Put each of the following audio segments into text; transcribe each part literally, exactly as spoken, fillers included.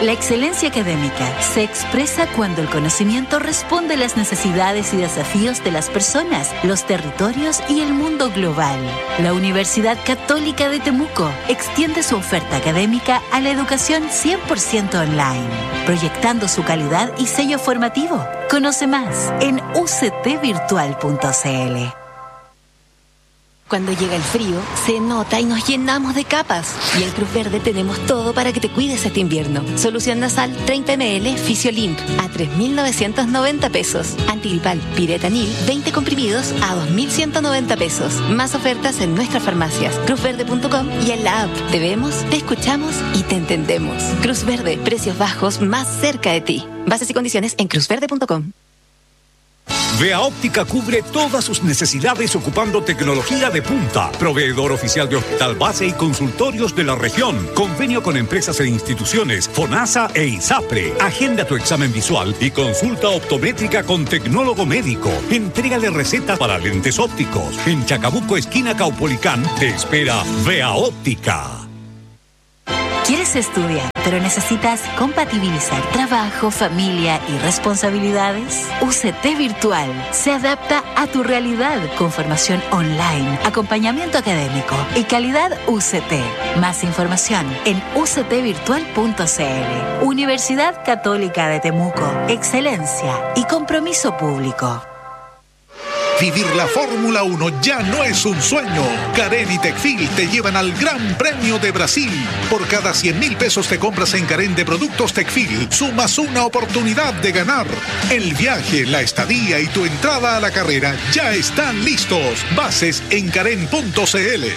La excelencia académica se expresa cuando el conocimiento responde a las necesidades y desafíos de las personas, los territorios y el mundo global. La Universidad Católica de Temuco extiende su oferta académica a la educación cien por ciento online, proyectando su calidad y sello formativo. Conoce más en u c t virtual punto c l. Cuando llega el frío, se nota y nos llenamos de capas. Y en Cruz Verde tenemos todo para que te cuides este invierno. Solución nasal treinta mililitros Fisiolimp a tres mil novecientos noventa pesos. Antigripal Piretanil veinte comprimidos a dos mil ciento noventa pesos. Más ofertas en nuestras farmacias, cruz verde punto com y en la app. Te vemos, te escuchamos y te entendemos. Cruz Verde, precios bajos más cerca de ti. Bases y condiciones en cruz verde punto com. Vea Óptica cubre todas sus necesidades ocupando tecnología de punta. Proveedor oficial de hospital base y consultorios de la región. Convenio con empresas e instituciones, FONASA e ISAPRE. Agenda tu examen visual y consulta optométrica con tecnólogo médico. Entrégale recetas para lentes ópticos. En Chacabuco, esquina Caupolicán, te espera Vea Óptica. ¿Quieres estudiar, pero necesitas compatibilizar trabajo, familia y responsabilidades? U C T Virtual se adapta a tu realidad con formación online, acompañamiento académico y calidad U C T. Más información en u c t virtual punto c l. Universidad Católica de Temuco. Excelencia y compromiso público. Vivir la Fórmula uno ya no es un sueño. Carén y Tecfil te llevan al Gran Premio de Brasil. Por cada cien mil pesos te compras en Carén de productos Tecfil, sumas una oportunidad de ganar. El viaje, la estadía y tu entrada a la carrera ya están listos. Bases en carén punto c l.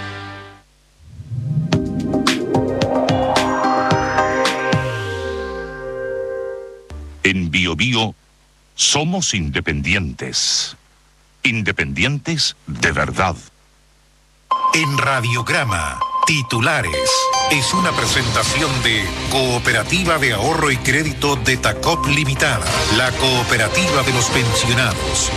En Bio Bio somos independientes. Independientes de verdad. En Radiograma, titulares. Es una presentación de Cooperativa de Ahorro y Crédito de Tacop Limitada, la cooperativa de los pensionados.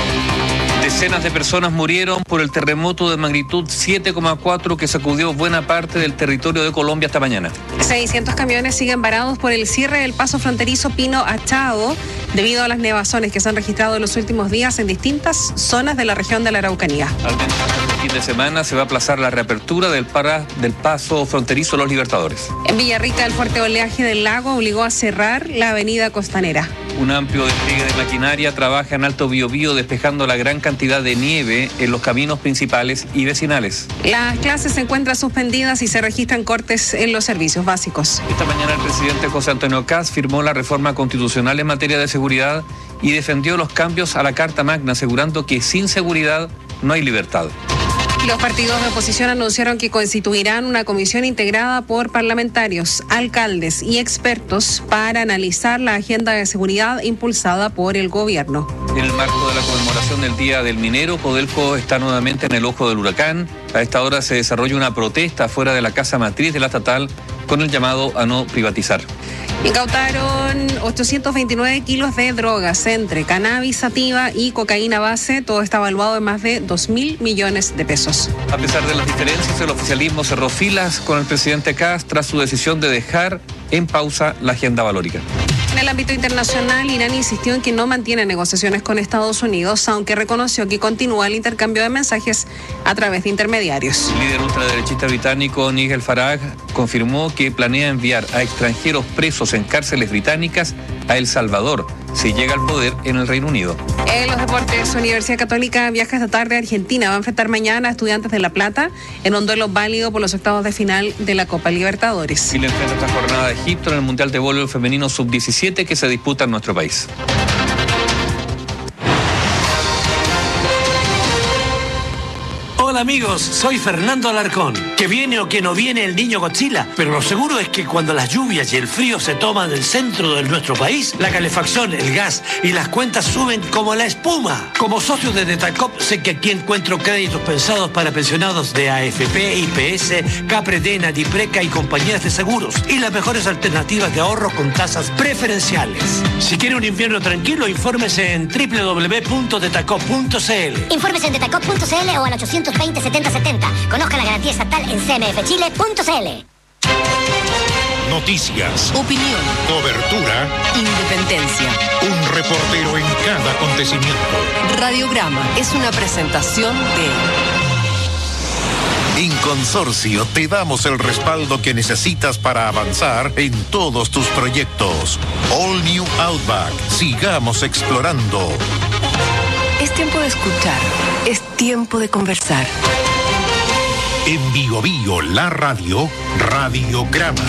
Decenas de personas murieron por el terremoto de magnitud siete coma cuatro que sacudió buena parte del territorio de Colombia esta mañana. seiscientos camiones siguen varados por el cierre del paso fronterizo Pino Achao debido a las nevazones que se han registrado en los últimos días en distintas zonas de la región de la Araucanía. Al menos hasta el fin de semana se va a aplazar la reapertura del, para, del paso fronterizo Los Libertadores. En Villarrica, el fuerte oleaje del lago obligó a cerrar la avenida costanera. Un amplio despliegue de maquinaria trabaja en Alto Biobío despejando la gran cantidad de nieve en los caminos principales y vecinales. Las clases se encuentran suspendidas y se registran cortes en los servicios básicos. Esta mañana el presidente José Antonio Kast firmó la reforma constitucional en materia de seguridad y defendió los cambios a la Carta Magna, asegurando que sin seguridad no hay libertad. Los partidos de oposición anunciaron que constituirán una comisión integrada por parlamentarios, alcaldes y expertos para analizar la agenda de seguridad impulsada por el gobierno. En el marco de la conmemoración del Día del Minero, Codelco está nuevamente en el ojo del huracán. A esta hora se desarrolla una protesta fuera de la casa matriz de la estatal con el llamado a no privatizar. Incautaron ochocientos veintinueve kilos de drogas entre cannabis sativa y cocaína base. Todo está evaluado en más de dos mil millones de pesos. A pesar de las diferencias, el oficialismo cerró filas con el presidente Kast tras su decisión de dejar en pausa la agenda valórica. En el ámbito internacional, Irán insistió en que no mantiene negociaciones con Estados Unidos, aunque reconoció que continúa el intercambio de mensajes a través de intermediarios. El líder ultraderechista británico Nigel Farage confirmó que planea enviar a extranjeros presos en cárceles británicas a El Salvador si llega al poder en el Reino Unido. En los deportes, Universidad Católica viaja esta tarde a Argentina. Va a enfrentar mañana a Estudiantes de La Plata en un duelo válido por los octavos de final de la Copa Libertadores. Y le enfrenta esta jornada a Egipto en el Mundial de Voleibol Femenino sub diecisiete que se disputa en nuestro país. Hola amigos, soy Fernando Alarcón. Que viene o que no viene el niño Godzilla, pero lo seguro es que cuando las lluvias y el frío se toman el centro de nuestro país, la calefacción, el gas y las cuentas suben como la espuma. Como socio de Detacop, sé que aquí encuentro créditos pensados para pensionados de A F P, I P S, Capredena, Dipreca y compañías de seguros, y las mejores alternativas de ahorro con tasas preferenciales. Si quiere un invierno tranquilo, infórmese en doble u doble u doble u punto detacop punto c l. Infórmese en detacop punto c l o al ochocientos veinte setenta setenta. Conozca la garantía estatal en c m f chile punto c l. Noticias, Opinión, cobertura, independencia. un reportero en cada acontecimiento. Radiograma es una presentación de... En Consorcio te damos el respaldo que necesitas para avanzar en todos tus proyectos. All New Outback. Sigamos explorando. Es tiempo de escuchar, es tiempo de conversar. En Bio Bio, la radio, Radiograma.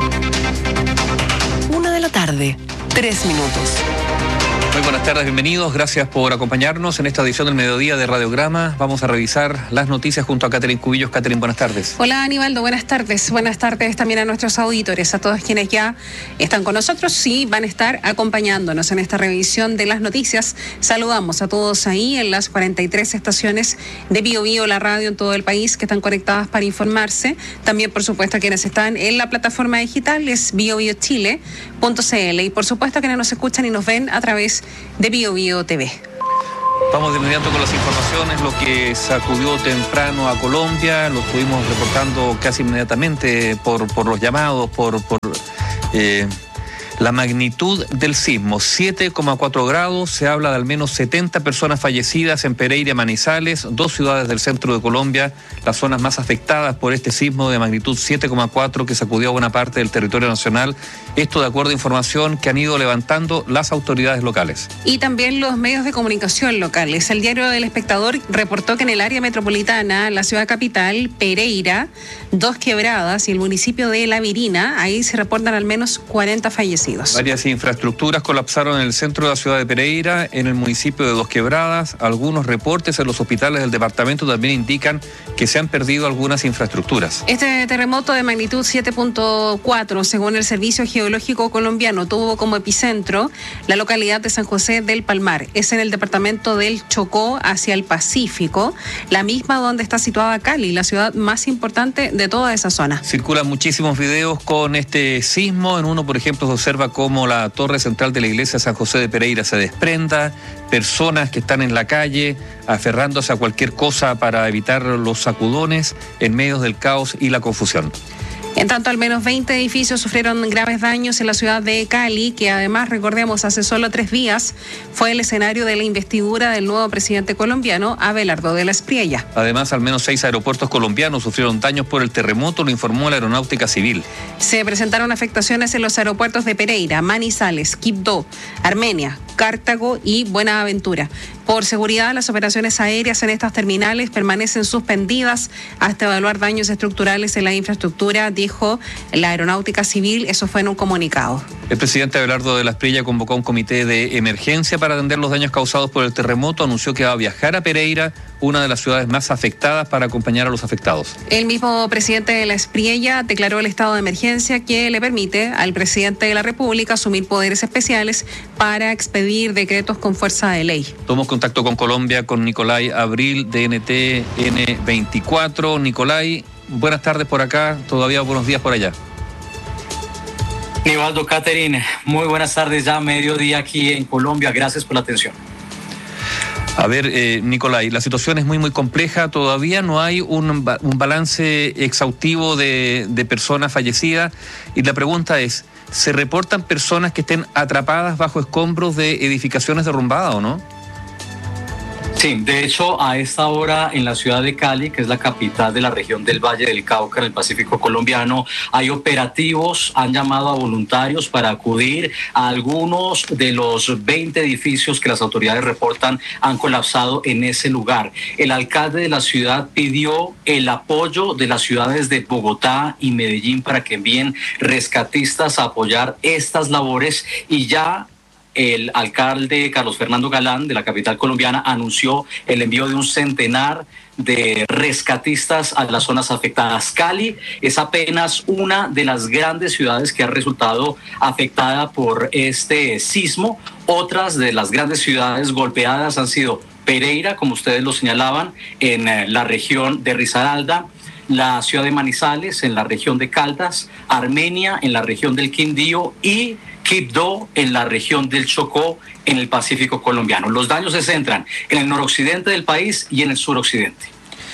Una de la tarde, tres minutos. Muy buenas tardes, bienvenidos. Gracias por acompañarnos en esta edición del mediodía de Radiograma. Vamos a revisar las noticias junto a Catherine Cubillos. Catherine, buenas tardes. Hola, Aníbaldo, buenas tardes. Buenas tardes también a nuestros auditores, a todos quienes ya están con nosotros y van a estar acompañándonos en esta revisión de las noticias. Saludamos a todos ahí en las cuarenta y tres estaciones de Bio Bio, la radio en todo el país, que están conectadas para informarse. También, por supuesto, a quienes están en la plataforma digital, es bio bio chile punto c l. Y, por supuesto, a quienes nos escuchan y nos ven a través de Bio Bio T V. Vamos de inmediato con las informaciones, lo que sacudió temprano a Colombia, lo estuvimos reportando casi inmediatamente por, por los llamados, por, por eh, la magnitud del sismo, siete coma cuatro grados, se habla de al menos setenta personas fallecidas en Pereira y Manizales, dos ciudades del centro de Colombia, las zonas más afectadas por este sismo de magnitud siete coma cuatro que sacudió buena parte del territorio nacional. Esto de acuerdo a información que han ido levantando las autoridades locales. Y también los medios de comunicación locales. El diario El Espectador reportó que en el área metropolitana, la ciudad capital, Pereira, Dos Quebradas y el municipio de La Virina, ahí se reportan al menos cuarenta fallecidos. Varias infraestructuras colapsaron en el centro de la ciudad de Pereira, en el municipio de Dos Quebradas. Algunos reportes en los hospitales del departamento también indican que se han perdido algunas infraestructuras. Este terremoto de magnitud siete punto cuatro, según el Servicio Geológico Colombiano, tuvo como epicentro la localidad de San José del Palmar. Es en el departamento del Chocó, hacia el Pacífico, la misma donde está situada Cali, la ciudad más importante de toda esa zona. Circulan muchísimos videos con este sismo. En uno, por ejemplo, se observa cómo la torre central de la iglesia de San José de Pereira se desprenda, personas que están en la calle aferrándose a cualquier cosa para evitar los sacudones en medio del caos y la confusión. En tanto, al menos veinte edificios sufrieron graves daños en la ciudad de Cali, que además, recordemos, hace solo tres días fue el escenario de la investidura del nuevo presidente colombiano, Abelardo de la Espriella. Además, al menos seis aeropuertos colombianos sufrieron daños por el terremoto, lo informó la Aeronáutica Civil. Se presentaron afectaciones en los aeropuertos de Pereira, Manizales, Quibdó, Armenia, Cartago y Buenaventura. Por seguridad, las operaciones aéreas en estas terminales permanecen suspendidas hasta evaluar daños estructurales en la infraestructura, dijo la Aeronáutica Civil. Eso fue en un comunicado. El presidente Abelardo de la Espriella convocó un comité de emergencia para atender los daños causados por el terremoto. Anunció que va a viajar a Pereira, una de las ciudades más afectadas, para acompañar a los afectados. El mismo presidente de la Espriella declaró el estado de emergencia que le permite al presidente de la República asumir poderes especiales para expedir decretos con fuerza de ley. Tomamos contacto con Colombia, con Nicolai Abril, de N T N veinticuatro. Nicolai, buenas tardes por acá, todavía buenos días por allá. Nivaldo, Catherine, muy buenas tardes, ya mediodía aquí en Colombia, gracias por la atención. A ver, eh, Nicolai, la situación es muy, muy compleja, todavía no hay un, un balance exhaustivo de, de personas fallecidas y la pregunta es, ¿se reportan personas que estén atrapadas bajo escombros de edificaciones derrumbadas o no? Sí, de hecho, a esta hora en la ciudad de Cali, que es la capital de la región del Valle del Cauca, en el Pacífico colombiano, hay operativos, han llamado a voluntarios para acudir a algunos de los veinte edificios que las autoridades reportan han colapsado en ese lugar. El alcalde de la ciudad pidió el apoyo de las ciudades de Bogotá y Medellín para que envíen rescatistas a apoyar estas labores y ya el alcalde Carlos Fernando Galán de la capital colombiana anunció el envío de un centenar de rescatistas a las zonas afectadas. Cali es apenas una de las grandes ciudades que ha resultado afectada por este sismo. Otras de las grandes ciudades golpeadas han sido Pereira, como ustedes lo señalaban, en la región de Risaralda, la ciudad de Manizales en la región de Caldas, Armenia en la región del Quindío y Quibdó en la región del Chocó en el Pacífico colombiano. Los daños se centran en el noroccidente del país y en el suroccidente.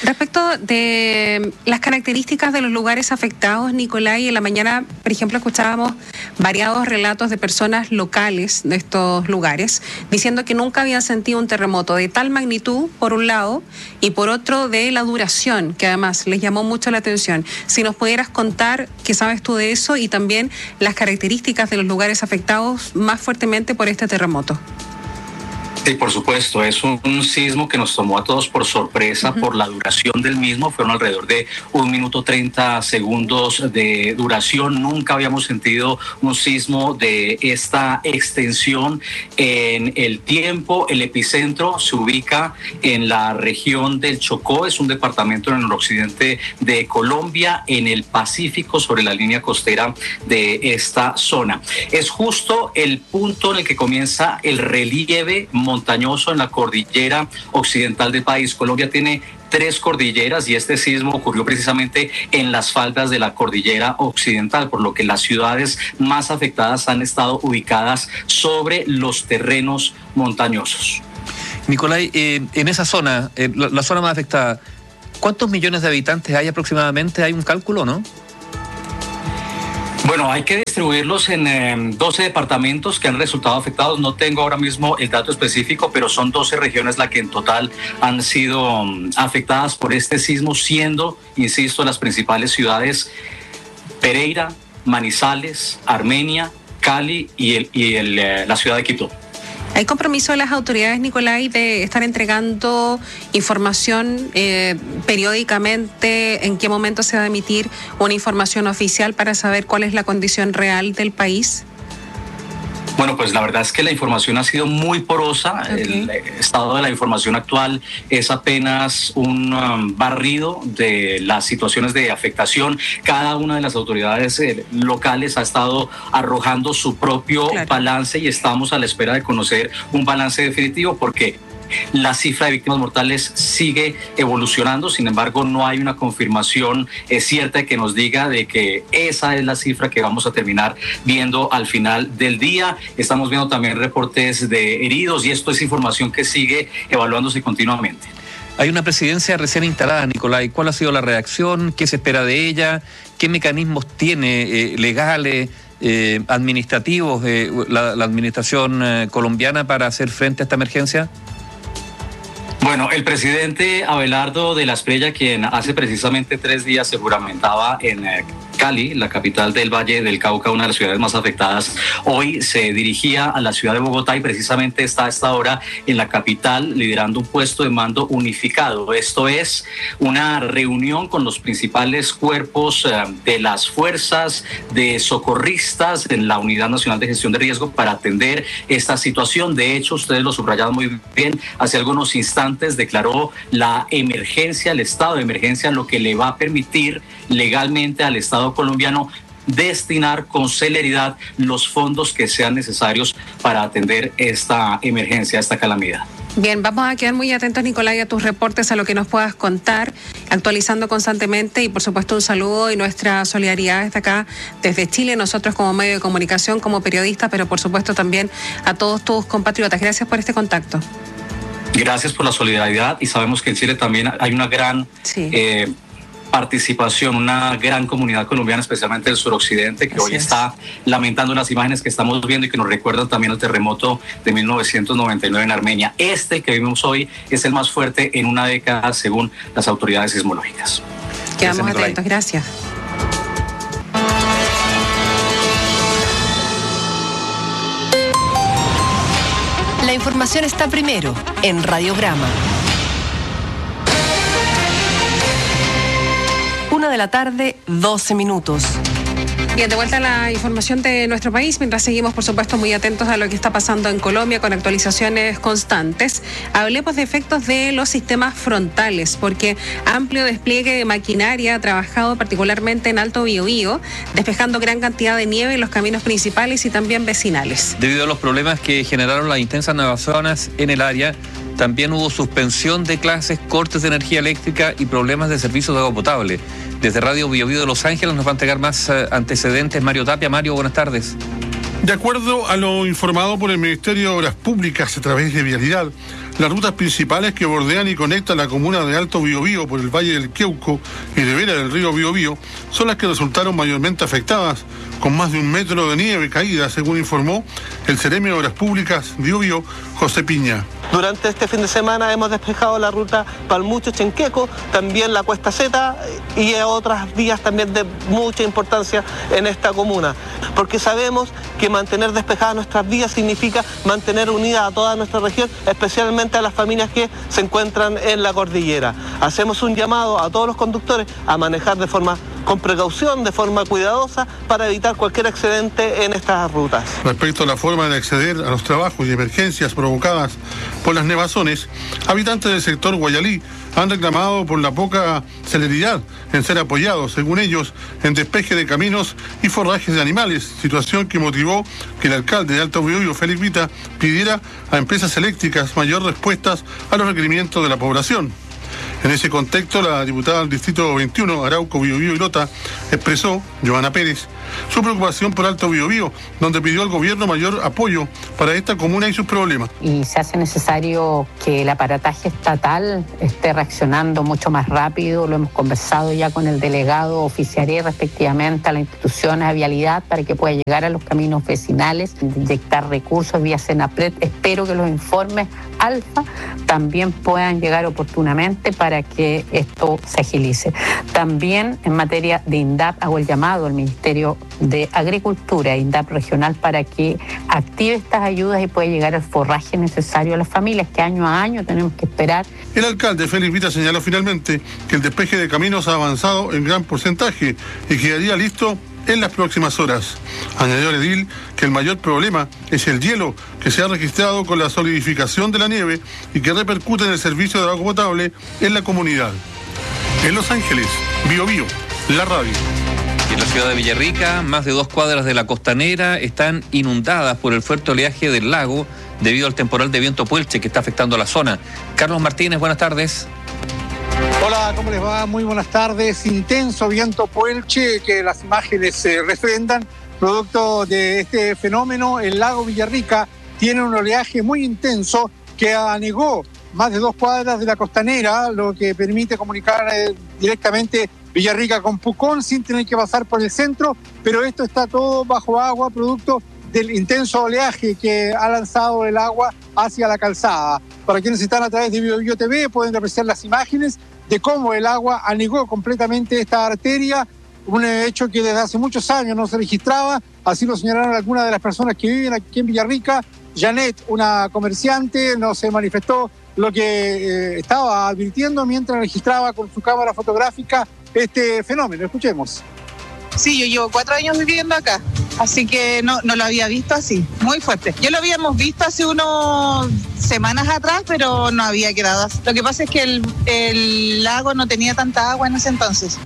Respecto de las características de los lugares afectados, Nicolai, en la mañana, por ejemplo, escuchábamos variados relatos de personas locales de estos lugares diciendo que nunca habían sentido un terremoto de tal magnitud, por un lado, y por otro de la duración, que además les llamó mucho la atención. Si nos pudieras contar qué sabes tú de eso y también las características de los lugares afectados más fuertemente por este terremoto. Sí, por supuesto, es un, un sismo que nos tomó a todos por sorpresa. Uh-huh. Por la duración del mismo, fueron alrededor de un minuto treinta segundos de duración. Nunca habíamos sentido un sismo de esta extensión en el tiempo. El epicentro se ubica en la región del Chocó, es un departamento en el noroccidente de Colombia, en el Pacífico, sobre la línea costera de esta zona. Es justo el punto en el que comienza el relieve montañoso en la cordillera occidental del país. Colombia tiene tres cordilleras y este sismo ocurrió precisamente en las faldas de la cordillera occidental, por lo que las ciudades más afectadas han estado ubicadas sobre los terrenos montañosos. Nicolai, eh, en esa zona, eh, la, la zona más afectada, ¿cuántos millones de habitantes hay aproximadamente? ¿Hay un cálculo, no? Bueno, hay que distribuirlos en eh, doce departamentos que han resultado afectados. No tengo ahora mismo el dato específico, pero son doce regiones las que en total han sido um, afectadas por este sismo, siendo, insisto, las principales ciudades Pereira, Manizales, Armenia, Cali y, el, y el, eh, la ciudad de Quito. ¿Hay compromiso de las autoridades, Nicolai, de estar entregando información eh, periódicamente? ¿En qué momento se va a emitir una información oficial para saber cuál es la condición real del país? Bueno, pues la verdad es que la información ha sido muy porosa. Okay. El estado de la información actual es apenas un um, barrido de las situaciones de afectación. Cada una de las autoridades eh, locales ha estado arrojando su propio claro. balance y estamos a la espera de conocer un balance definitivo porque la cifra de víctimas mortales sigue evolucionando. Sin embargo, no hay una confirmación eh, cierta que nos diga de que esa es la cifra que vamos a terminar viendo al final del día. Estamos viendo también reportes de heridos y esto es información que sigue evaluándose continuamente. Hay una presidencia recién instalada, Nicolai. ¿Cuál ha sido la reacción? ¿Qué se espera de ella? ¿Qué mecanismos tiene eh, legales, eh, administrativos eh, la, la administración eh, colombiana para hacer frente a esta emergencia? Bueno, el presidente Abelardo de la Espriella, quien hace precisamente tres días se juramentaba en eh, Cali, la capital del Valle del Cauca, una de las ciudades más afectadas, hoy se dirigía a la ciudad de Bogotá y precisamente está a esta hora en la capital liderando un puesto de mando unificado. Esto es una reunión con los principales cuerpos eh, de las fuerzas de socorristas en la Unidad Nacional de Gestión de Riesgo para atender esta situación. De hecho, ustedes lo subrayaron muy bien, hace algunos instantes declaró la emergencia, el estado de emergencia, lo que le va a permitir legalmente al Estado colombiano destinar con celeridad los fondos que sean necesarios para atender esta emergencia, esta calamidad. Bien, vamos a quedar muy atentos, Nicolai, a tus reportes, a lo que nos puedas contar, actualizando constantemente y por supuesto un saludo y nuestra solidaridad desde acá, desde Chile, nosotros como medio de comunicación, como periodistas, pero por supuesto también a todos tus compatriotas. Gracias por este contacto. Gracias por la solidaridad y sabemos que en Chile también hay una gran sí. eh, participación, una gran comunidad colombiana, especialmente del suroccidente, que Así hoy es. está lamentando las imágenes que estamos viendo y que nos recuerdan también el terremoto de mil novecientos noventa y nueve en Armenia. Este que vivimos hoy es el más fuerte en una década según las autoridades sismológicas. Quedamos gracias, atentos, gracias. La información está primero en Radiograma. Una de la tarde, doce minutos. Bien, de vuelta a la información de nuestro país, mientras seguimos, por supuesto, muy atentos a lo que está pasando en Colombia con actualizaciones constantes. Hablemos de efectos de los sistemas frontales, porque amplio despliegue de maquinaria ha trabajado particularmente en Alto Biobío, despejando gran cantidad de nieve en los caminos principales y también vecinales. Debido a los problemas que generaron las intensas nevaciones en el área, también hubo suspensión de clases, cortes de energía eléctrica y problemas de servicio de agua potable. Desde Radio Biobío de Los Ángeles nos va a entregar más uh, antecedentes Mario Tapia. Mario, buenas tardes. De acuerdo a lo informado por el Ministerio de Obras Públicas a través de Vialidad, las rutas principales que bordean y conectan la comuna de Alto Biobío por el Valle del Queuco y de Vera del río Biobío son las que resultaron mayormente afectadas, con más de un metro de nieve caída, según informó el Seremi de Obras Públicas Biobío, José Piña. Durante este fin de semana hemos despejado la ruta Palmucho-Chenqueco, también la Cuesta Z y otras vías también de mucha importancia en esta comuna, porque sabemos que mantener despejadas nuestras vías significa mantener unida a toda nuestra región, especialmente a las familias que se encuentran en la cordillera. Hacemos un llamado a todos los conductores a manejar de forma con precaución, de forma cuidadosa, para evitar cualquier accidente en estas rutas. Respecto a la forma de acceder a los trabajos y emergencias provocadas por las nevazones, habitantes del sector Guayalí han reclamado por la poca celeridad en ser apoyados, según ellos, en despeje de caminos y forrajes de animales, situación que motivó que el alcalde de Alto Biobío, Félix Vita, pidiera a empresas eléctricas mayor respuestas a los requerimientos de la población. En ese contexto, la diputada del Distrito veintiuno, Arauco, Biobío y Lota, expresó, Joana Pérez, su preocupación por Alto Biobío, donde pidió al gobierno mayor apoyo para esta comuna y sus problemas. Y se hace necesario que el aparataje estatal esté reaccionando mucho más rápido. Lo hemos conversado ya con el delegado oficiaré respectivamente a la institución de vialidad para que pueda llegar a los caminos vecinales, inyectar recursos vía Senapred. Espero que los informes alfa también puedan llegar oportunamente para que esto se agilice. También en materia de INDAP hago el llamado al Ministerio de Agricultura, INDAP regional, para que active estas ayudas y pueda llegar el forraje necesario a las familias que año a año tenemos que esperar. El alcalde Félix Vita señaló finalmente que el despeje de caminos ha avanzado en gran porcentaje y quedaría listo en las próximas horas. Añadió el edil que el mayor problema es el hielo que se ha registrado con la solidificación de la nieve y que repercute en el servicio de agua potable en la comunidad. En Los Ángeles, Biobío, la radio. Y en la ciudad de Villarrica, más de dos cuadras de la costanera están inundadas por el fuerte oleaje del lago debido al temporal de viento Puelche que está afectando a la zona. Carlos Martínez, buenas tardes. Hola, ¿cómo les va? Muy buenas tardes. Intenso viento Puelche que las imágenes se refrendan. Producto de este fenómeno, el lago Villarrica tiene un oleaje muy intenso que anegó más de dos cuadras de la costanera, lo que permite comunicar eh, directamente Villarrica con Pucón sin tener que pasar por el centro, pero esto está todo bajo agua, producto del intenso oleaje que ha lanzado el agua hacia la calzada. Para quienes están a través de Biobío T V pueden apreciar las imágenes de cómo el agua anegó completamente esta arteria, un hecho que desde hace muchos años no se registraba, así lo señalaron algunas de las personas que viven aquí en Villarrica. Janet, una comerciante, no se manifestó lo que eh, estaba advirtiendo mientras registraba con su cámara fotográfica este fenómeno. Escuchemos. Sí, yo llevo cuatro años viviendo acá, así que no, no lo había visto así, muy fuerte. Ya lo habíamos visto hace unas semanas atrás, pero no había quedado así. Lo que pasa es que el, el lago no tenía tanta agua en ese entonces.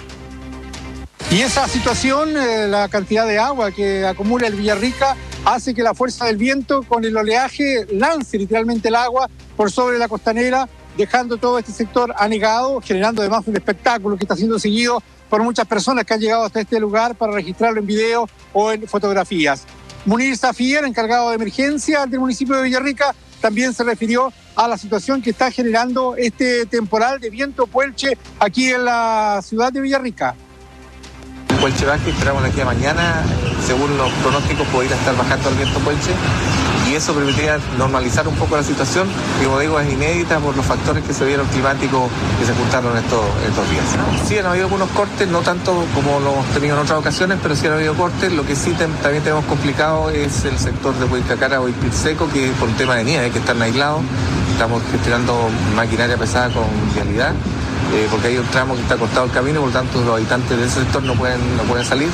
Y esa situación, eh, la cantidad de agua que acumula el Villarrica, hace que la fuerza del viento con el oleaje lance literalmente el agua por sobre la costanera, dejando todo este sector anegado, generando además un espectáculo que está siendo seguido por muchas personas que han llegado hasta este lugar para registrarlo en video o en fotografías. Munir Safier, encargado de emergencia del municipio de Villarrica, también se refirió a la situación que está generando este temporal de viento Puelche aquí en la ciudad de Villarrica. Puelche baja, esperamos de aquí a mañana, según los pronósticos, podría estar bajando el viento Puelche y eso permitiría normalizar un poco la situación, que como digo es inédita por los factores que se dieron climáticos que se juntaron estos, estos días. Sí han habido algunos cortes, no tanto como lo hemos tenido en otras ocasiones, pero sí han habido cortes. Lo que sí tem, también tenemos complicado es el sector de Huaycacara o Ispilseco, que por un tema de nieve, que están aislados. Estamos gestionando maquinaria pesada con vialidad. Eh, porque hay un tramo que está cortado el camino, por lo tanto los habitantes de ese sector no pueden, no pueden salir.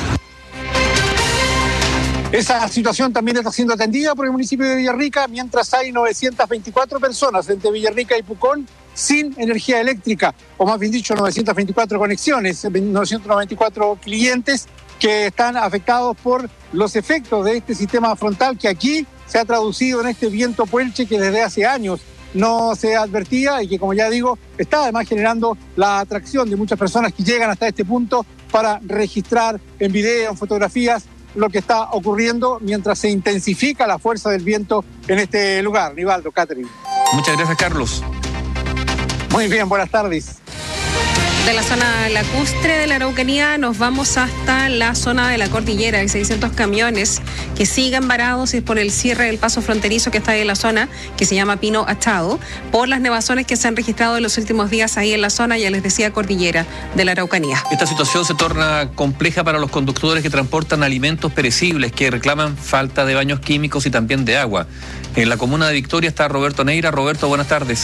Esa situación también está siendo atendida por el municipio de Villarrica, mientras hay novecientas veinticuatro personas entre Villarrica y Pucón sin energía eléctrica, o más bien dicho, novecientas veinticuatro conexiones, novecientos noventa y cuatro clientes que están afectados por los efectos de este sistema frontal que aquí se ha traducido en este viento Puelche que desde hace años no se advertía y que, como ya digo, está además generando la atracción de muchas personas que llegan hasta este punto para registrar en video, en fotografías, lo que está ocurriendo mientras se intensifica la fuerza del viento en este lugar. Nivaldo, Catherine. Muchas gracias, Carlos. Muy bien, buenas tardes. De la zona lacustre de la Araucanía nos vamos hasta la zona de la cordillera. Hay seiscientos camiones que siguen varados por el cierre del paso fronterizo que está ahí en la zona, que se llama Pino Achado, por las nevazones que se han registrado en los últimos días ahí en la zona, ya les decía, cordillera de la Araucanía. Esta situación se torna compleja para los conductores que transportan alimentos perecibles, que reclaman falta de baños químicos y también de agua. En la comuna de Victoria está Roberto Neira. Roberto, buenas tardes.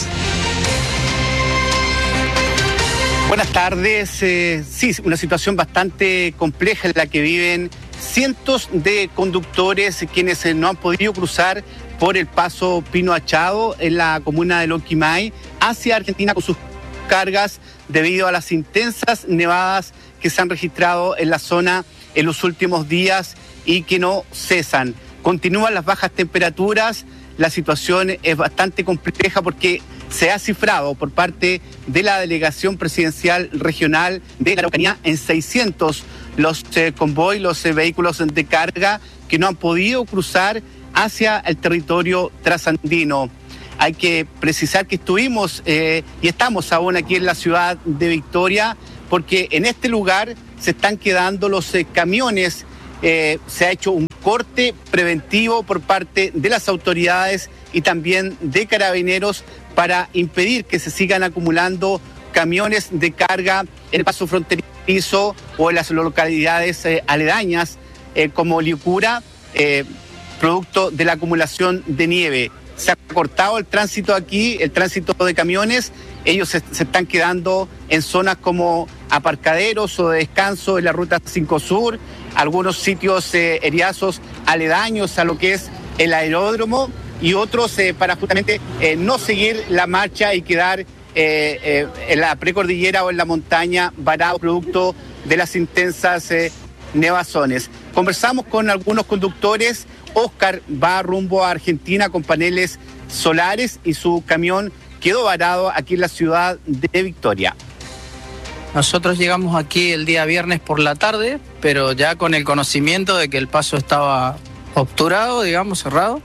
Buenas tardes. Eh, sí, una situación bastante compleja en la que viven cientos de conductores quienes eh, no han podido cruzar por el paso Pino Achado en la comuna de Lonquimay hacia Argentina con sus cargas debido a las intensas nevadas que se han registrado en la zona en los últimos días y que no cesan. Continúan las bajas temperaturas, la situación es bastante compleja porque se ha cifrado por parte de la Delegación Presidencial Regional de la Araucanía en seiscientos los eh, convoy, los eh, vehículos de carga que no han podido cruzar hacia el territorio trasandino. Hay que precisar que estuvimos eh, y estamos aún aquí en la ciudad de Victoria porque en este lugar se están quedando los eh, camiones. Eh, se ha hecho un corte preventivo por parte de las autoridades y también de carabineros para impedir que se sigan acumulando camiones de carga en el paso fronterizo o en las localidades eh, aledañas eh, como Liucura, eh, producto de la acumulación de nieve. Se ha cortado el tránsito aquí, el tránsito de camiones. Ellos se, se están quedando en zonas como aparcaderos o de descanso en la ruta cinco Sur, algunos sitios eh, eriazos aledaños a lo que es el aeródromo y otros eh, para justamente eh, no seguir la marcha y quedar eh, eh, en la precordillera o en la montaña varado producto de las intensas eh, nevazones. Conversamos con algunos conductores. Oscar va rumbo a Argentina con paneles solares y su camión quedó varado aquí en la ciudad de Victoria. Nosotros llegamos aquí el día viernes por la tarde, pero ya con el conocimiento de que el paso estaba obturado, digamos, cerrado,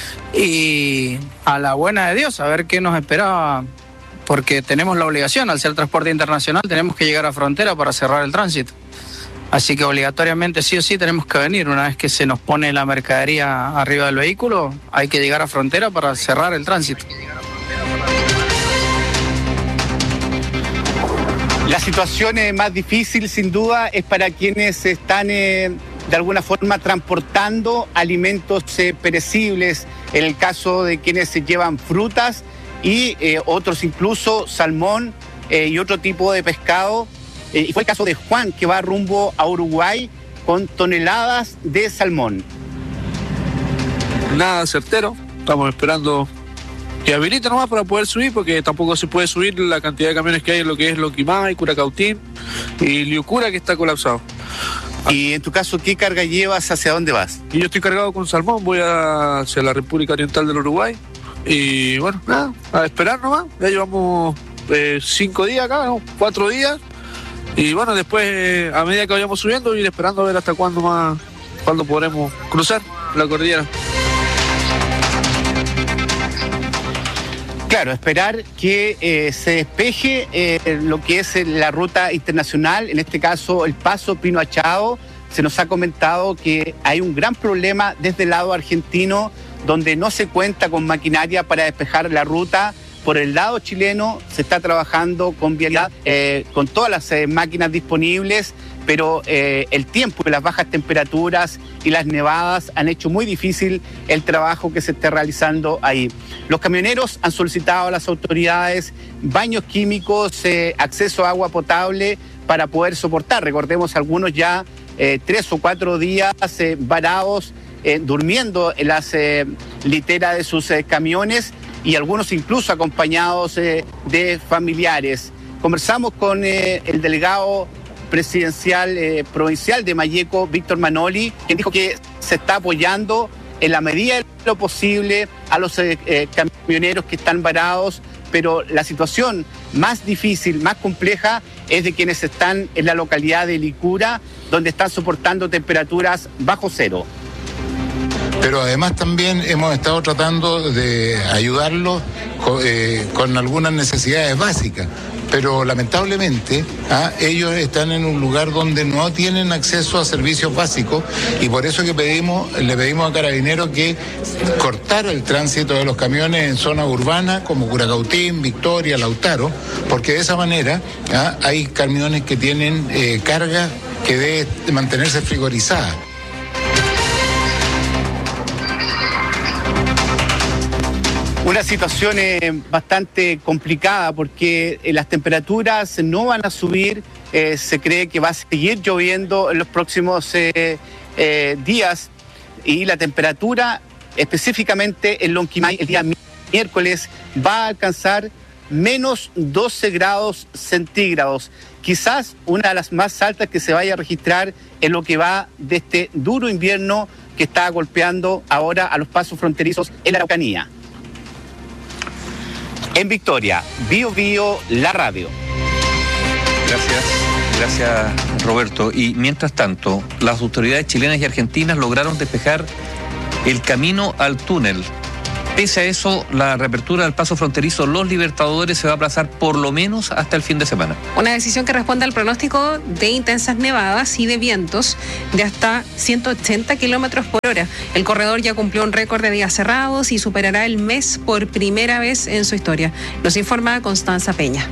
y a la buena de Dios, a ver qué nos esperaba, porque tenemos la obligación, al ser transporte internacional, tenemos que llegar a frontera para cerrar el tránsito. Así que obligatoriamente sí o sí tenemos que venir. Una vez que se nos pone la mercadería arriba del vehículo, hay que llegar a frontera para cerrar el tránsito. La situación eh, más difícil, sin duda, es para quienes están eh, de alguna forma transportando alimentos eh, perecibles, en el caso de quienes se llevan frutas y eh, otros incluso salmón eh, y otro tipo de pescado. Eh, y fue el caso de Juan, que va rumbo a Uruguay con toneladas de salmón. Nada certero, estamos esperando que habilite nomás para poder subir, porque tampoco se puede subir la cantidad de camiones que hay en lo que es Lonquimay, Curacautín y Liucura, que está colapsado. Y en tu caso, ¿qué carga llevas? ¿Hacia dónde vas? Y yo estoy cargado con salmón, voy a, hacia la República Oriental del Uruguay. Y bueno, nada, a esperar nomás. Ya llevamos eh, cinco días acá, ¿no? Cuatro días. Y bueno, después, eh, a medida que vayamos subiendo, ir esperando a ver hasta cuándo más, cuándo podremos cruzar la cordillera. Claro, esperar que eh, se despeje eh, lo que es la ruta internacional, en este caso el paso Pino Achado. Se nos ha comentado que hay un gran problema desde el lado argentino, donde no se cuenta con maquinaria para despejar la ruta. Por el lado chileno se está trabajando con vialidad, eh, con todas las eh, máquinas disponibles, pero eh, el tiempo y las bajas temperaturas y las nevadas han hecho muy difícil el trabajo que se está realizando ahí. Los camioneros han solicitado a las autoridades baños químicos, eh, acceso a agua potable para poder soportar. Recordemos, algunos ya eh, tres o cuatro días eh, varados, eh, durmiendo en las eh, literas de sus eh, camiones, y algunos incluso acompañados eh, de familiares. Conversamos con eh, el delegado presidencial eh, provincial de Malleco, Víctor Manoli, quien dijo que se está apoyando en la medida de lo posible a los eh, eh, camioneros que están varados, pero la situación más difícil, más compleja, es de quienes están en la localidad de Licura, donde están soportando temperaturas bajo cero. Pero además también hemos estado tratando de ayudarlos con, eh, con algunas necesidades básicas. Pero lamentablemente ¿ah? ellos están en un lugar donde no tienen acceso a servicios básicos y por eso que pedimos, le pedimos a Carabineros que cortara el tránsito de los camiones en zonas urbanas como Curacautín, Victoria, Lautaro, porque de esa manera ¿ah? hay camiones que tienen eh, carga que debe mantenerse frigorizada. Una situación eh, bastante complicada porque eh, las temperaturas no van a subir, eh, se cree que va a seguir lloviendo en los próximos eh, eh, días y la temperatura específicamente en Lonquimay el día miércoles va a alcanzar menos doce grados centígrados, quizás una de las más altas que se vaya a registrar en lo que va de este duro invierno que está golpeando ahora a los pasos fronterizos en la Araucanía. En Victoria, Bio Bio, la radio. Gracias, gracias Roberto. Y mientras tanto, las autoridades chilenas y argentinas lograron despejar el camino al túnel. Pese a eso, la reapertura del paso fronterizo Los Libertadores se va a aplazar por lo menos hasta el fin de semana. Una decisión que responde al pronóstico de intensas nevadas y de vientos de hasta ciento ochenta kilómetros por hora. El corredor ya cumplió un récord de días cerrados y superará el mes por primera vez en su historia. Nos informa Constanza Peña.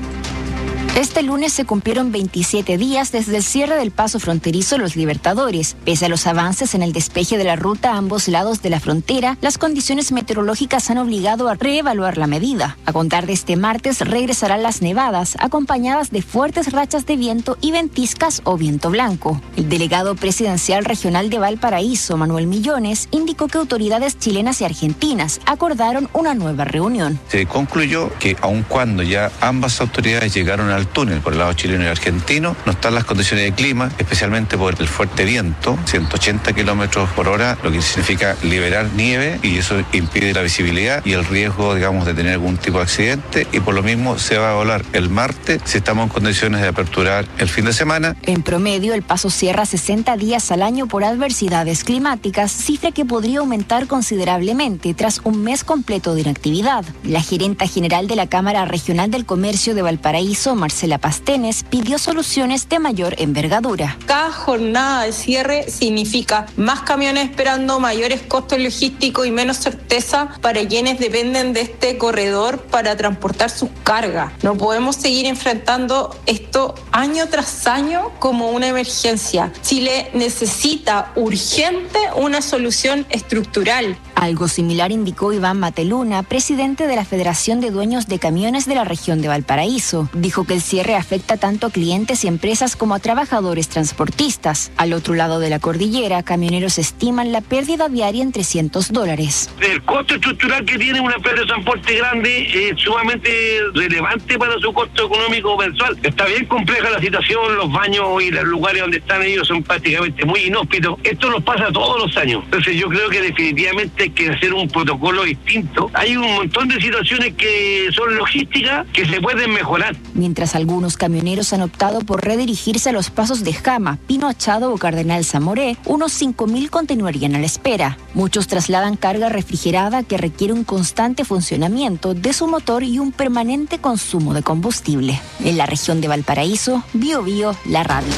Este lunes se cumplieron veintisiete días desde el cierre del paso fronterizo Los Libertadores. Pese a los avances en el despeje de la ruta a ambos lados de la frontera, las condiciones meteorológicas han obligado a reevaluar la medida. A contar de este martes regresarán las nevadas, acompañadas de fuertes rachas de viento y ventiscas o viento blanco. El delegado presidencial regional de Valparaíso, Manuel Millones, indicó que autoridades chilenas y argentinas acordaron una nueva reunión. Se concluyó que aun cuando ya ambas autoridades llegaron al túnel por el lado chileno y argentino, no están las condiciones de clima, especialmente por el fuerte viento, ciento ochenta kilómetros por hora, lo que significa liberar nieve y eso impide la visibilidad y el riesgo, digamos, de tener algún tipo de accidente y por lo mismo se va a volar el martes si estamos en condiciones de aperturar el fin de semana. En promedio, el paso cierra sesenta días al año por adversidades climáticas, cifra que podría aumentar considerablemente tras un mes completo de inactividad. La gerenta general de la Cámara Regional del Comercio de Valparaíso, Marcela Pastenes, pidió soluciones de mayor envergadura. Cada jornada de cierre significa más camiones esperando, mayores costos logísticos y menos certeza para quienes dependen de este corredor para transportar sus cargas. No podemos seguir enfrentando esto año tras año como una emergencia. Chile necesita urgente una solución estructural. Algo similar indicó Iván Mateluna, presidente de la Federación de Dueños de Camiones de la región de Valparaíso. Dijo que el cierre afecta tanto a clientes y empresas como a trabajadores transportistas. Al otro lado de la cordillera, camioneros estiman la pérdida diaria en trescientos dólares. El costo estructural que tiene una empresa de transporte grande es sumamente relevante para su costo económico mensual. Está bien compleja la situación, los baños y los lugares donde están ellos son prácticamente muy inhóspitos. Esto nos pasa todos los años. Entonces yo creo que definitivamente hay que hacer un protocolo distinto. Hay un montón de situaciones que son logísticas que se pueden mejorar. Mientras algunos camioneros han optado por redirigirse a los pasos de Jama, Pino Achado o Cardenal Zamoré, unos cinco mil continuarían a la espera. Muchos trasladan carga refrigerada que requiere un constante funcionamiento de su motor y un permanente consumo de combustible. En la región de Valparaíso, Bio Bio, la radio.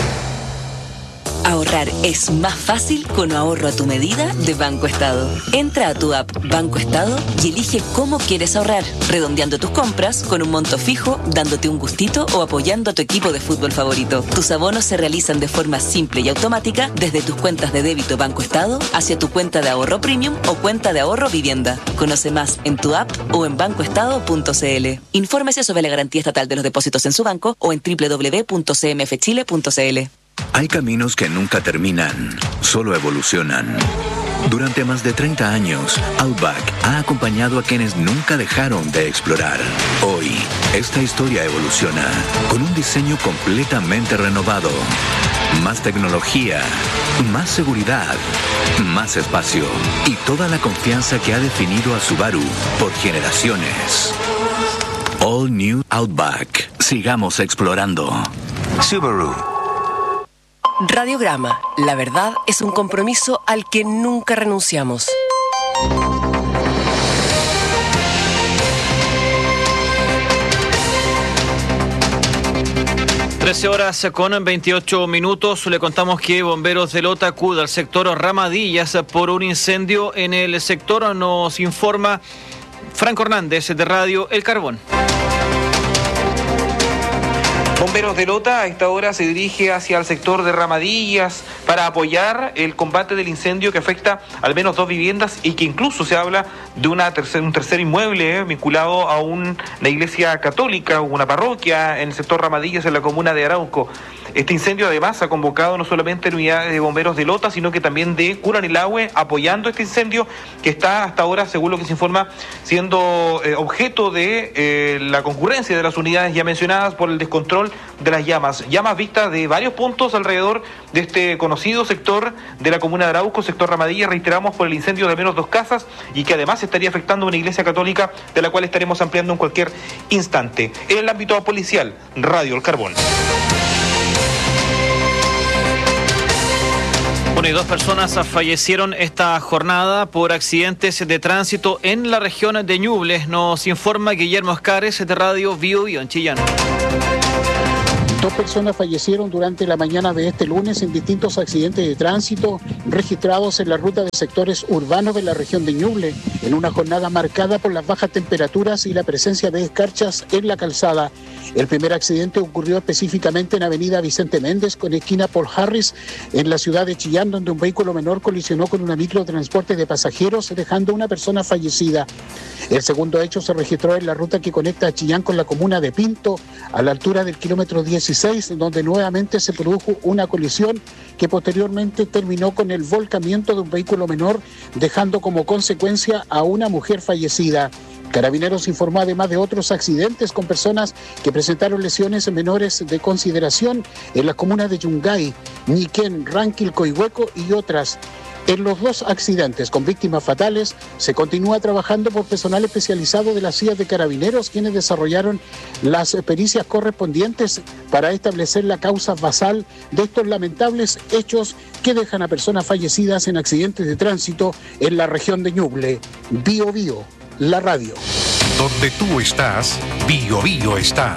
Ahorrar es más fácil con ahorro a tu medida de Banco Estado. Entra a tu app Banco Estado y elige cómo quieres ahorrar, redondeando tus compras con un monto fijo, dándote un gustito o apoyando a tu equipo de fútbol favorito. Tus abonos se realizan de forma simple y automática desde tus cuentas de débito Banco Estado hacia tu cuenta de ahorro premium o cuenta de ahorro vivienda. Conoce más en tu app o en banco estado punto c l. Infórmese sobre la garantía estatal de los depósitos en su banco o en doble u doble u doble u punto c m f chile punto c l. Hay caminos que nunca terminan, solo evolucionan. Durante más de treinta años, Outback ha acompañado a quienes nunca dejaron de explorar. Hoy, esta historia evoluciona con un diseño completamente renovado. Más tecnología, más seguridad, más espacio y toda la confianza que ha definido a Subaru por generaciones. All New Outback. Sigamos explorando. Subaru. Radiograma. La verdad es un compromiso al que nunca renunciamos. trece horas con veintiocho minutos. Le contamos que bomberos de Lota acuden al sector Ramadillas por un incendio en el sector. Nos informa Franco Hernández de Radio El Carbón. Bomberos de Lota a esta hora se dirige hacia el sector de Ramadillas para apoyar el combate del incendio que afecta al menos dos viviendas y que incluso se habla de una tercer, un tercer inmueble eh, vinculado a un, una iglesia católica, una parroquia en el sector Ramadillas en la comuna de Arauco. Este incendio además ha convocado no solamente unidades de bomberos de Lota, sino que también de Curanilahue, apoyando este incendio que está hasta ahora, según lo que se informa, siendo eh, objeto de eh, la concurrencia de las unidades ya mencionadas por el descontrol de las llamas. Llamas vistas de varios puntos alrededor de este conocido sector de la comuna de Arauco, sector Ramadilla, reiteramos, por el incendio de al menos dos casas y que además estaría afectando una iglesia católica de la cual estaremos ampliando en cualquier instante. En el ámbito policial, Radio El Carbón. Bueno, y dos personas fallecieron esta jornada por accidentes de tránsito en la región de Ñuble. Nos informa Guillermo Escares de Radio Bio Bio en Chillán. Dos personas fallecieron durante la mañana de este lunes en distintos accidentes de tránsito registrados en la ruta de sectores urbanos de la región de Ñuble, en una jornada marcada por las bajas temperaturas y la presencia de escarchas en la calzada. El primer accidente ocurrió específicamente en Avenida Vicente Méndez con esquina Paul Harris en la ciudad de Chillán, donde un vehículo menor colisionó con una micro de transporte de pasajeros, dejando una persona fallecida. El segundo hecho se registró en la ruta que conecta a Chillán con la comuna de Pinto, a la altura del kilómetro dieciséis, donde nuevamente se produjo una colisión que posteriormente terminó con el volcamiento de un vehículo menor, dejando como consecuencia a una mujer fallecida. Carabineros informó además de otros accidentes con personas que presentaron lesiones menores de consideración en las comunas de Yungay, Ñiquén, Ranquil, Coihueco y otras. En los dos accidentes con víctimas fatales se continúa trabajando por personal especializado de las C I A de Carabineros, quienes desarrollaron las pericias correspondientes para establecer la causa basal de estos lamentables hechos que dejan a personas fallecidas en accidentes de tránsito en la región de Ñuble. Bio Bio, la radio. Donde tú estás, Bio Bio está.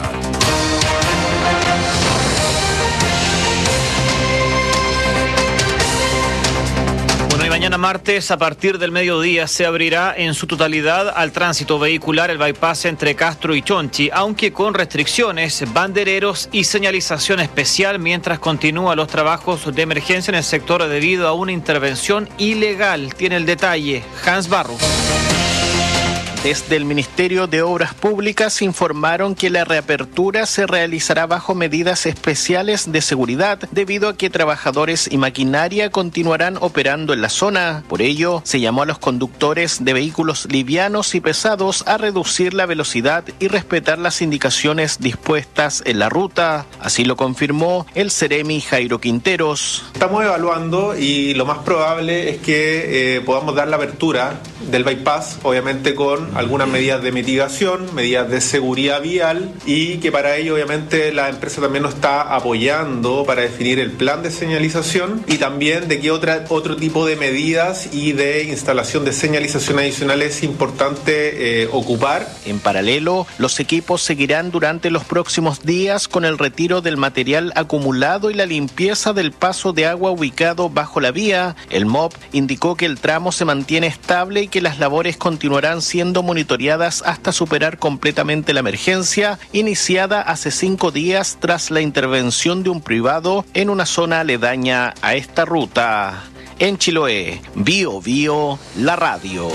Mañana martes, a partir del mediodía, se abrirá en su totalidad al tránsito vehicular el bypass entre Castro y Chonchi, aunque con restricciones, bandereros y señalización especial mientras continúan los trabajos de emergencia en el sector debido a una intervención ilegal. Tiene el detalle Hans Barro. Desde el Ministerio de Obras Públicas informaron que la reapertura se realizará bajo medidas especiales de seguridad debido a que trabajadores y maquinaria continuarán operando en la zona. Por ello, se llamó a los conductores de vehículos livianos y pesados a reducir la velocidad y respetar las indicaciones dispuestas en la ruta. Así lo confirmó el Seremi Jairo Quinteros. Estamos evaluando y lo más probable es que eh, podamos dar la apertura del bypass, obviamente con algunas medidas de mitigación, medidas de seguridad vial, y que para ello obviamente la empresa también nos está apoyando para definir el plan de señalización y también de qué otra, otro tipo de medidas y de instalación de señalización adicional es importante eh, ocupar. En paralelo, los equipos seguirán durante los próximos días con el retiro del material acumulado y la limpieza del paso de agua ubicado bajo la vía. El M O P indicó que el tramo se mantiene estable y que las labores continuarán siendo monitoreadas hasta superar completamente la emergencia iniciada hace cinco días tras la intervención de un privado en una zona aledaña a esta ruta. En Chiloé, Bio Bio, la radio.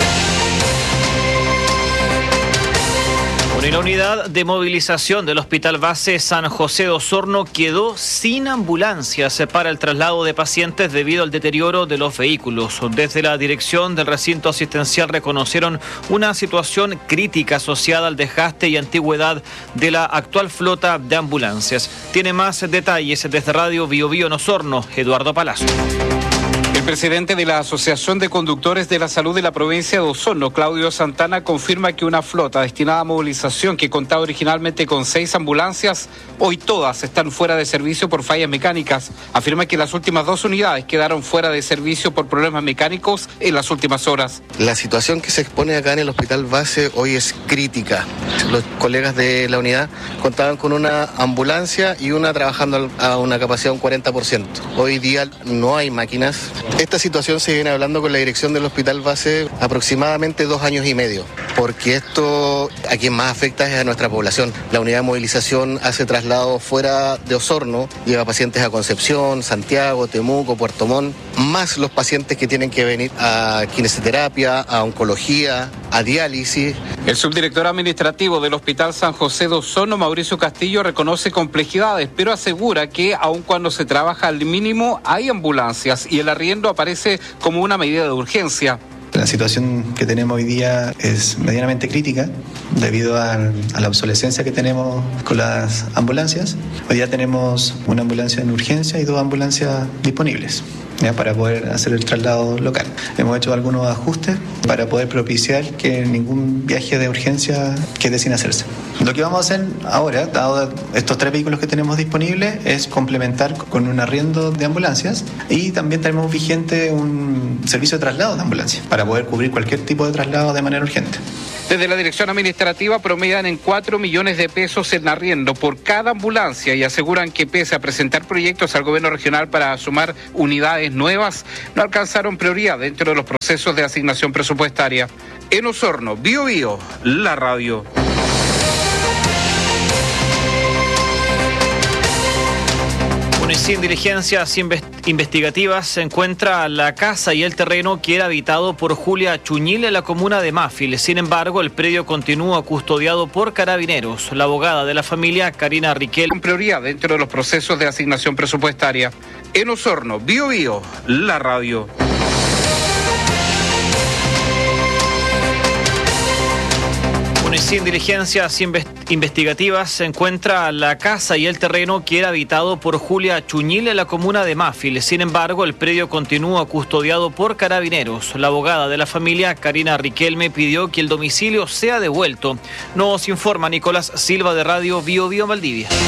Bueno, y la unidad de movilización del Hospital Base San José de Osorno quedó sin ambulancias para el traslado de pacientes debido al deterioro de los vehículos. Desde la dirección del recinto asistencial reconocieron una situación crítica asociada al desgaste y antigüedad de la actual flota de ambulancias. Tiene más detalles desde Radio Bio Bio en Osorno, Eduardo Palazzo. El presidente de la Asociación de Conductores de la Salud de la provincia de Osorno, Claudio Santana, confirma que una flota destinada a movilización que contaba originalmente con seis ambulancias, hoy todas están fuera de servicio por fallas mecánicas. Afirma que las últimas dos unidades quedaron fuera de servicio por problemas mecánicos en las últimas horas. La situación que se expone acá en el hospital base hoy es crítica. Los colegas de la unidad contaban con una ambulancia y una trabajando a una capacidad de un cuarenta por ciento. Hoy día no hay máquinas. Esta situación se viene hablando con la dirección del hospital base aproximadamente dos años y medio, porque esto a quien más afecta es a nuestra población. La unidad de movilización hace traslados fuera de Osorno, lleva pacientes a Concepción, Santiago, Temuco, Puerto Montt, más los pacientes que tienen que venir a kinesioterapia, a oncología, a diálisis. El subdirector administrativo del Hospital San José de Osorno, Mauricio Castillo, reconoce complejidades, pero asegura que aun cuando se trabaja al mínimo hay ambulancias y el arriendo aparece como una medida de urgencia. La situación que tenemos hoy día es medianamente crítica debido a, a la obsolescencia que tenemos con las ambulancias. Hoy día tenemos una ambulancia en urgencia y dos ambulancias disponibles, ¿ya?, para poder hacer el traslado local. Hemos hecho algunos ajustes para poder propiciar que ningún viaje de urgencia quede sin hacerse. Lo que vamos a hacer ahora, dado estos tres vehículos que tenemos disponibles, es complementar con un arriendo de ambulancias y también tenemos vigente un servicio de traslado de ambulancia para poder cubrir cualquier tipo de traslado de manera urgente. Desde la dirección administrativa promedian en cuatro millones de pesos en arriendo por cada ambulancia y aseguran que pese a presentar proyectos al gobierno regional para sumar unidades nuevas, no alcanzaron prioridad dentro de los procesos de asignación presupuestaria. En Osorno, Bio Bio, la radio. Sin diligencias investigativas se encuentra la casa y el terreno que era habitado por Julia Chuñil en la comuna de Mafil. Sin embargo, el predio continúa custodiado por carabineros. La abogada de la familia, Karina Riquel, con prioridad dentro de los procesos de asignación presupuestaria. En Osorno, Bio Bio, la radio. Sin diligencias investigativas se encuentra la casa y el terreno que era habitado por Julia Chuñil en la comuna de Mafil. Sin embargo, el predio continúa custodiado por carabineros. La abogada de la familia, Karina Riquelme, pidió que el domicilio sea devuelto. Nos informa Nicolás Silva de Radio Bio Bio Valdivia.